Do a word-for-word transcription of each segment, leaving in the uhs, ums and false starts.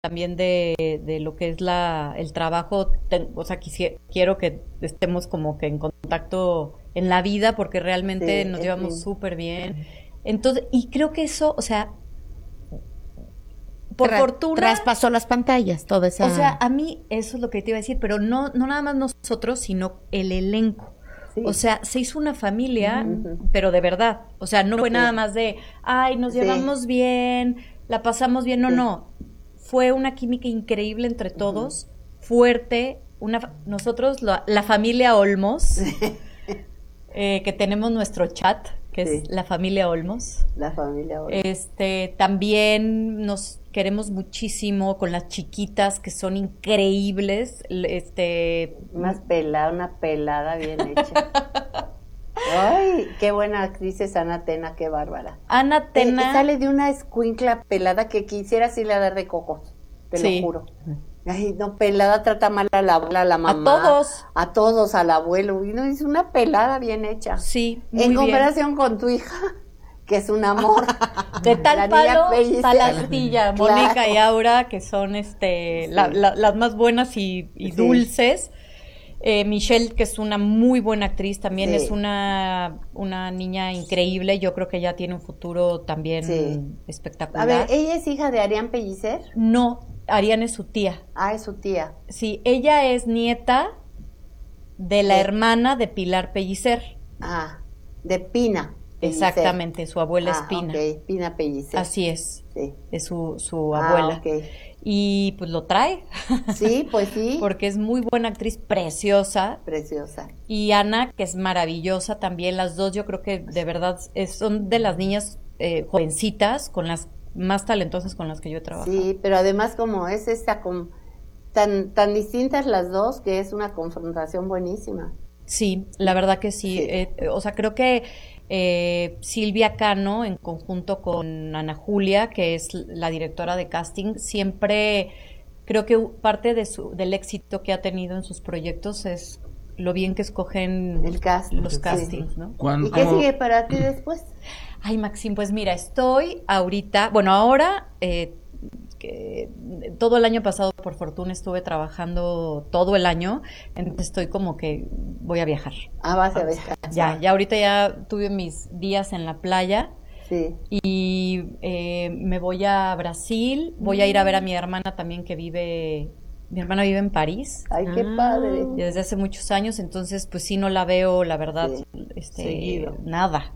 también de, de lo que es la el trabajo, te, o sea, quisiera, quiero que estemos como que en contacto en la vida porque realmente Sí, nos es llevamos lindo. súper bien. Entonces, y creo que eso, o sea, por Tra- fortuna, Traspasó las pantallas, toda esa... o sea, a mí eso es lo que te iba a decir, pero no, no nada más nosotros, sino el elenco. Sí. O sea, se hizo una familia, Ujú. pero de verdad. O sea, no fue Sí. nada más de, ay, nos Sí. llevamos bien, la pasamos bien. No, Sí. no. Fue una química increíble entre todos, fuerte. Una, fa- nosotros, la, la familia Olmos, eh, que tenemos nuestro chat, que Sí. es la familia Olmos. La familia ahora. Este, también nos queremos muchísimo con las chiquitas que son increíbles. L- Este, Más pelada, una pelada bien hecha. Ay, qué buena actriz es Ana Tena, qué bárbara. Ana Eh, Tena. sale de una escuincla pelada que quisiera así le dar de cocos, te Sí. lo juro. Ay, no, pelada trata mal a la abuela, a la mamá. todos. A todos, al abuelo. Y no, es una pelada bien hecha. Sí, muy En bien. comparación con tu hija, que es un amor. De La tal niña palo, Pellicer. tal astilla. Claro. Mónica y Aura, que son este la- Sí. la- las más buenas y, y Sí. dulces. Eh, Michelle, que es una muy buena actriz, también Sí. es una, una niña increíble. Yo creo que ella tiene un futuro también Sí. espectacular. A ver, ¿ella es hija de Arián Pellicer? No, Ariana es su tía. Ah, es su tía. Sí, ella es nieta de la Sí. hermana de Pilar Pellicer. Ah, de Pina Pellicer. Exactamente, su abuela es Ah, Pina. ok, Pina Pellicer. Así es, Sí. es su, su Ah, abuela. ok. Y pues lo trae. Sí, pues sí. Porque es muy buena actriz, preciosa. Preciosa. Y Ana, que es maravillosa también. Las dos yo creo que de verdad es- son de las niñas eh, jovencitas con las más talentosas con las que yo he trabajado. Sí, pero además como es esta com- tan tan distintas las dos que es una confrontación buenísima. Sí, la verdad que sí. Sí. Eh, eh, o sea, creo que eh, Silvia Cano, en conjunto con Ana Julia, que es la directora de casting, siempre creo que parte de su, del éxito que ha tenido en sus proyectos es lo bien que escogen El cast, los sí. castings, ¿no? ¿Cuándo- ¿Y qué cómo- sigue para ti después? Ay, Maxim, pues mira, estoy ahorita, bueno, ahora, eh, que todo el año pasado, por fortuna, estuve trabajando todo el año, entonces estoy como que voy a viajar. Ah, vas a descansar. Ya, ya ahorita ya tuve mis días en la playa Sí. y eh, me voy a Brasil, voy a ir a ver a mi hermana también que vive, mi hermana vive en París. Ay, qué Ah. padre. Desde hace muchos años, entonces pues sí no la veo, la verdad, Sí, este, seguido. nada.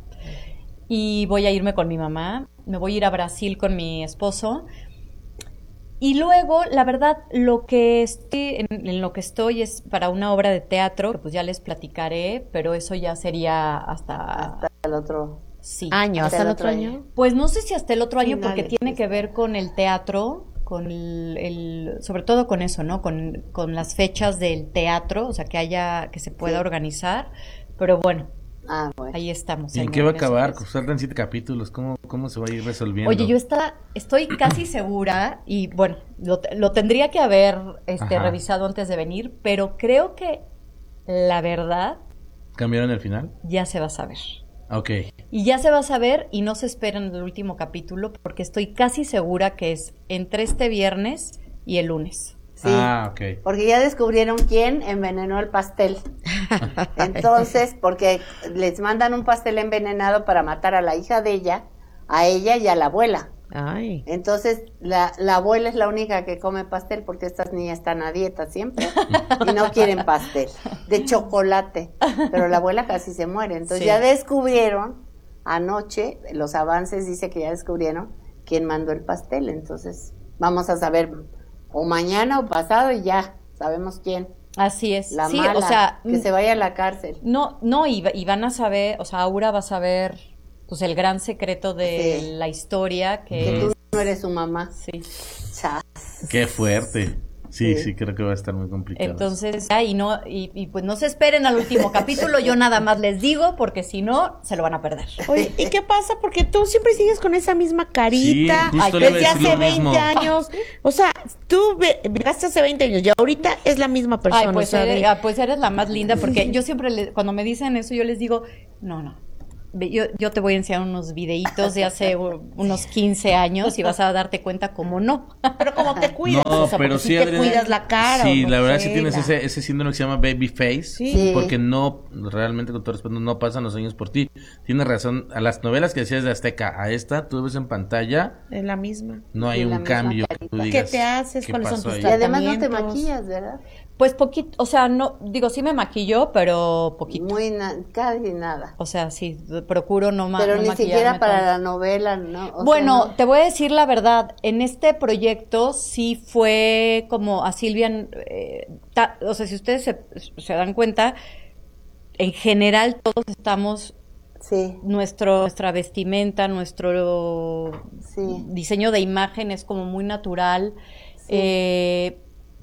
Y voy a irme con mi mamá, me voy a ir a Brasil con mi esposo. Y luego, la verdad, lo que estoy, en, en lo que estoy es para una obra de teatro, que pues ya les platicaré, pero eso ya sería hasta, Hasta el otro. sí. Año, Hasta hasta el el otro otro año. Pues no sé si hasta el otro año, Sí, porque nadie, tiene sí, que sí. ver con el teatro, con el, el- sobre todo con eso, ¿no? Con, con las fechas del teatro, o sea, que haya, que se pueda Sí. organizar. Pero bueno, Ah, bueno. ahí estamos. ¿Y en en- qué va a en eso acabar? que es. Faltan siete capítulos. ¿Cómo, cómo se va a ir resolviendo? Oye, yo está, estoy casi segura, y bueno, lo, lo tendría que haber este, Ajá. revisado antes de venir, pero creo que la verdad ¿Cambiaron el final? ya se va a saber. Ok. Y ya se va a saber y no se espera en el último capítulo porque estoy casi segura que es entre este viernes y el lunes. Sí. Ah, ok. Porque ya descubrieron quién envenenó el pastel. Entonces, porque les mandan un pastel envenenado para matar a la hija de ella, a ella y a la abuela. Ay. Entonces, la, la abuela es la única que come pastel porque estas niñas están a dieta siempre y no quieren pastel de chocolate. Pero la abuela casi se muere. Entonces, Sí. ya descubrieron anoche, los avances dice que ya descubrieron quién mandó el pastel. Entonces, vamos a saber o mañana o pasado y ya sabemos quién. Así es. La sí, mala, o sea, que se vaya a la cárcel. no, no, y, va- y van a saber, o sea, Aura va a saber, pues, el gran secreto de Sí. la historia que Que tú es, no eres su mamá. sí. Chas. Qué fuerte. Sí, Sí. sí, creo que va a estar muy complicado. Entonces, ya, y no, y, y pues no se esperen al último capítulo, yo nada más les digo, porque si no, se lo van a perder. Oye, ¿y qué pasa? Porque tú siempre sigues con esa misma carita Sí, justo le iba a desde decir hace lo mismo. veinte años. O sea, tú ve- llegaste hace veinte años y ahorita es la misma persona. Ay, pues, o sea, eres, de- ah, pues eres la más linda, porque yo siempre, le- cuando me dicen eso, yo les digo, no, no, ve, yo, yo te voy a enseñar unos videitos de hace u- unos quince años y vas a darte cuenta cómo no. Pero como te cuidas, No, o sea, pero porque sí, si te Adriana, cuidas la cara. Sí, o no la verdad sé, sí tienes la- ese, ese síndrome que se llama baby face. Sí. Porque no, realmente con todo respeto, no pasan los años por ti. Tienes razón, a las novelas que decías de Azteca, a esta, tú ves en pantalla, Es la misma. no hay Sí, la un misma cambio que tú carita. digas. ¿Qué te haces? ¿qué ¿Cuáles son pasó tus ahí? Y además no te tratamientos? maquillas, ¿verdad? Pues poquito, o sea, no, digo, sí me maquillo, pero poquito. Muy na- casi nada. O sea, sí, procuro no más. Pero ni siquiera para la novela, ¿no? O Bueno, sea, no. te voy a decir la verdad, en este proyecto sí fue como a Silvia, eh, ta- o sea, si ustedes se, se dan cuenta, en general todos estamos, Sí, nuestro, nuestra vestimenta, nuestro sí. diseño de imagen es como muy natural. Sí. Eh,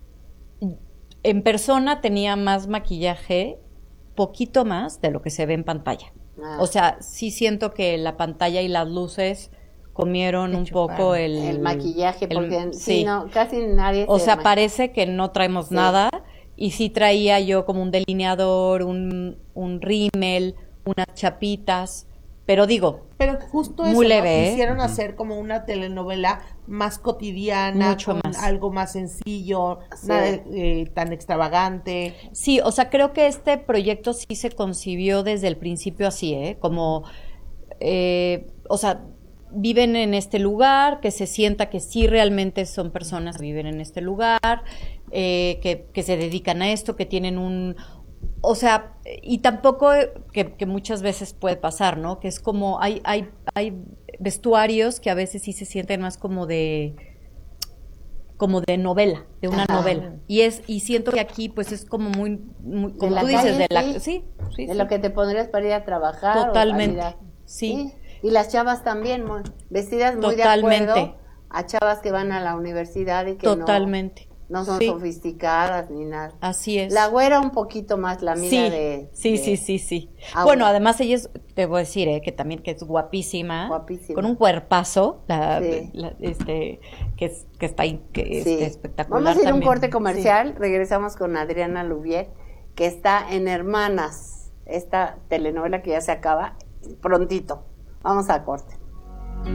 en persona tenía más maquillaje, poquito más de lo que se ve en pantalla. Ah. O sea, sí siento que la pantalla y las luces comieron Te un chuparon. poco el, El maquillaje, el- porque sí. sí, no, casi nadie O se sea, ma- parece que no traemos Sí. nada y sí traía yo como un delineador, un, un rímel, unas chapitas, pero digo, Pero justo Muy eso, ¿no? leve, ¿eh? Quisieron hacer como una telenovela más cotidiana, Mucho con más. algo más sencillo, Sí. nada eh, tan extravagante. sí, o sea, creo que este proyecto sí se concibió desde el principio así, ¿eh? Como, eh, o sea, viven en este lugar, que se sienta que sí realmente son personas que viven en este lugar, eh, que, que se dedican a esto, que tienen un... O sea, y tampoco eh, que, que muchas veces puede pasar, ¿no? Que es como, hay, hay, hay vestuarios que a veces sí se sienten más como de como de novela, de una Ajá. novela. Y es, y siento que aquí pues es como muy, muy De como la tú dices, calle, de la sí. sí, sí, de sí. lo que te pondrías para ir a trabajar. o Totalmente, para ir a- sí. Y las chavas también, muy- vestidas muy Totalmente. de acuerdo a chavas que van a la universidad y que no- Totalmente. no, son Sí. sofisticadas ni nada. Así es. La güera un poquito más, la amiga sí, de... sí, de- sí, sí, sí. Aura. Bueno, además ella es, te voy a decir, eh, que también que es guapísima, Guapísima. con un cuerpazo, la, Sí. la- este, que, es, que está ahí, que Sí. este, espectacular. Vamos a ir a un también. corte comercial, regresamos con Adriana Lubier, que está en Hermanas, esta telenovela que ya se acaba prontito. Vamos a corte.